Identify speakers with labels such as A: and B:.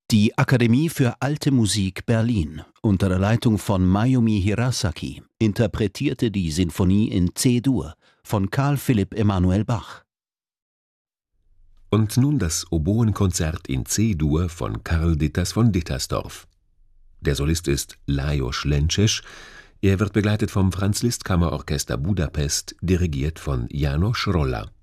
A: Die Akademie für Alte Musik Berlin unter der Leitung von Mayumi Hirasaki interpretierte die Sinfonie in C-Dur von Carl Philipp Emanuel Bach.
B: Und nun das Oboenkonzert in C-Dur von Karl Ditters von Dittersdorf. Der Solist ist Lajos Lences. Er wird begleitet vom Franz-Liszt-Kammerorchester Budapest, dirigiert von János Rolla.